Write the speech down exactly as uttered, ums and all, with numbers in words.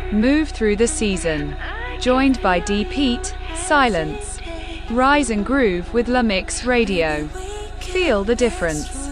Move through the season. Joined by D. Pete, Silence. Rise and groove with La Mix Radio. Feel the difference.